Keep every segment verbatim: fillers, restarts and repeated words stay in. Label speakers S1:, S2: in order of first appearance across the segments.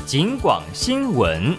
S1: 警广新闻。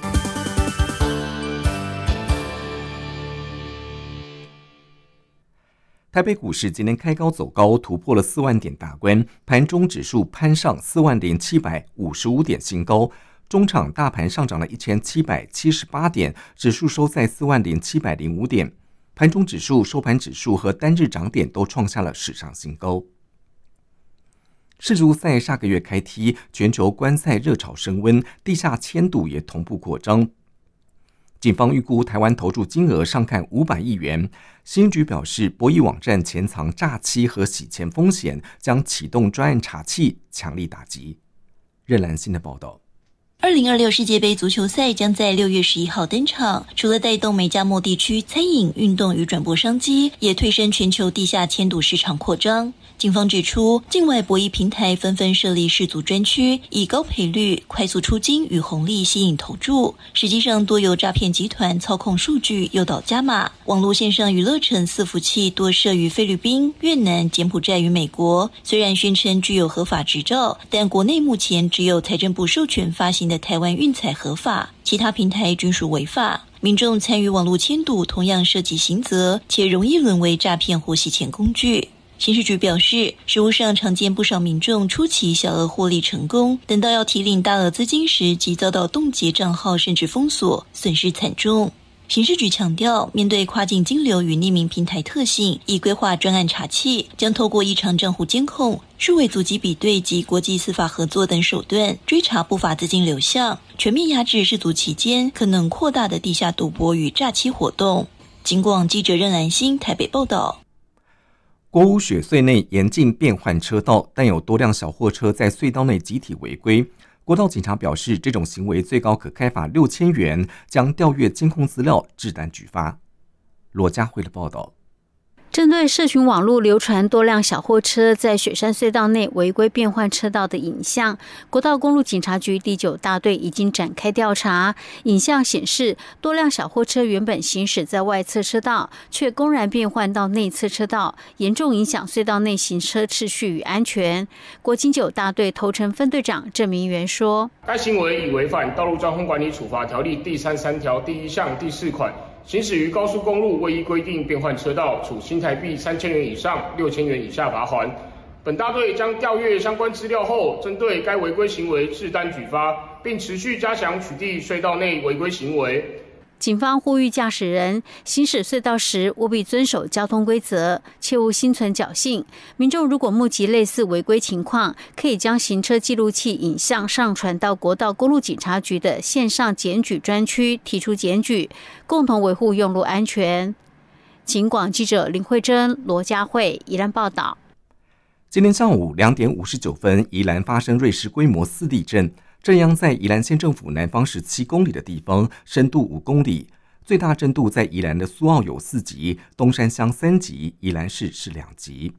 S1: 台北股市今天开高走高，突破了四万点大关，盘中指数攀上四万零七百五十五点新高。中场大盘上涨了一千七百七十八点，指数收在四万零七百零五点。盘中指数、收盘指数和单日涨点都创下了史上新高。世足赛下个月开踢，全球观赛热潮升温，地下签赌也同步扩张。警方预估台湾投注金额上看五百亿元。新局表示，博弈网站潜藏诈欺和洗钱风险，将启动专案查缉，强力打击。任兰心的报道。
S2: 二零二六世界杯足球赛将在六月十一号登场，除了带动美加墨地区餐饮、运动与转播商机，也推升全球地下签赌市场扩张。警方指出，境外博弈平台纷纷设立世足专区，以高赔率、快速出金与红利吸引投注，实际上多由诈骗集团操控数据，诱导加码。网络线上娱乐城伺服器多设于菲律宾、越南、柬埔寨与美国，虽然宣称具有合法执照，但国内目前只有财政部授权发行的台湾运彩合法，其他平台均属违法。民众参与网络签赌同样涉及刑责，且容易沦为诈骗或洗钱工具。刑事局表示，实务上常见不少民众初期小额获利成功，等到要提领大额资金时，即遭到冻结账号甚至封锁，损失惨重。刑事局强调，面对跨境金流与匿名平台特性，已规划专案查缉，将透过异常账户监控、数位足迹比对及国际司法合作等手段，追查不法资金流向，全面压制世足期间可能扩大的地下赌博与诈欺活动。警广记者任兰心台北报道。
S1: 国五雪隧内严禁变换车道，但有多辆小货车在隧道内集体违规。国道警察表示，这种行为最高可开罚六千元，将调阅监控资料，制单举发。罗家慧的报道。
S3: 针对社群网络流传多辆小货车在雪山隧道内违规变换车道的影像，国道公路警察局第九大队已经展开调查。影像显示，多辆小货车原本行驶在外侧车道，却公然变换到内侧车道，严重影响隧道内行车秩序与安全。国警九大队头城分队长郑明元说：“
S4: 该行为已违反《道路交通管理处罚条例》第三十三条第一项第四款。”行驶于高速公路未依规定变换车道，处新台币三千元以上六千元以下罚锾。本大队将调阅相关资料后，针对该违规行为制单举发，并持续加强取缔隧道内违规行为。
S3: 警方呼吁驾驶人行驶隧道时务必遵守交通规则，切勿心存侥幸。民众如果目击类似违规情况，可以将行车记录器影像上传到国道公路警察局的线上检举专区，提出检举，共同维护用路安全。警广记者林慧珍、罗家慧宜兰报道。
S1: 今天上午两点五十九分，宜兰发生瑞士规模四地震。震央在宜兰县政府南方十七公里的地方，深度五公里，最大震度在宜兰的苏澳有四级，东山乡三级，宜兰市是两级。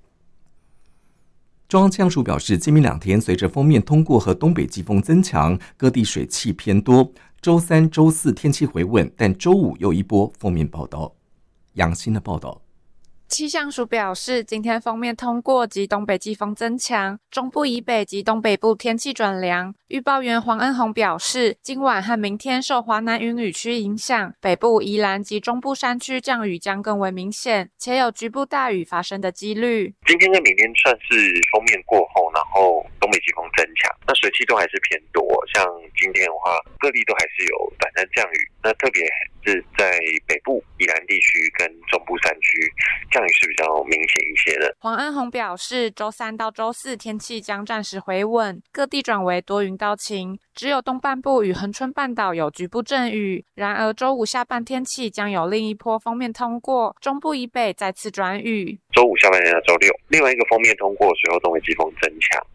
S1: 中央气象署表示，今明两天随着锋面通过和东北季风增强，各地水汽偏多。周三、周四天气回稳，但周五又一波锋面报道。杨欣的报道。
S5: 气象署表示，今天锋面通过及东北季风增强，中部以北及东北部天气转凉。预报员黄恩宏表示，今晚和明天受华南云雨区影响，北部宜兰及中部山区降雨将更为明显，且有局部大雨发生的几率。
S6: 今天跟明天算是锋面过后，然后东北季风增强，那水汽都还是偏多。像今天的话，各地都还是有短暂降雨，那特别是在北部宜兰地区跟中部山区降雨是比较明显一些的。
S5: 黄恩宏表示，周三到周四天气将暂时回稳，各地转为多云到晴，只有东半部与恒春半岛有局部阵雨。然而周五下半天气将有另一波锋面通过，中部以北再次转雨。
S6: 周五下半天到周六，另外一个锋面通过，随后东北季风增强，